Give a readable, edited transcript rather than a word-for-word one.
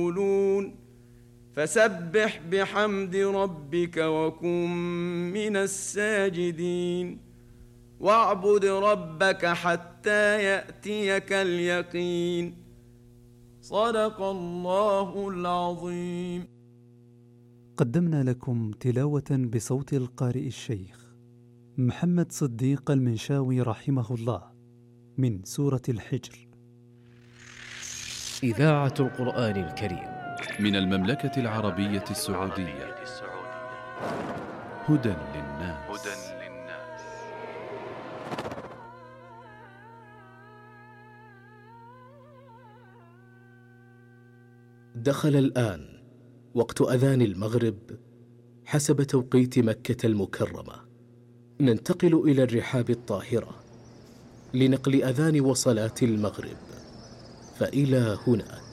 فسبح بحمد ربك وكن من الساجدين واعبد ربك حتى يأتيك اليقين. صدق الله العظيم. قدمنا لكم تلاوة بصوت القارئ الشيخ محمد صديق المنشاوي رحمه الله من سورة الحجر. إذاعة القرآن الكريم من المملكة العربية السعودية. هدى للناس. دخل الآن وقت أذان المغرب حسب توقيت مكة المكرمة. ننتقل إلى الرحاب الطاهرة لنقل أذان وصلاة المغرب، فإلى هناك.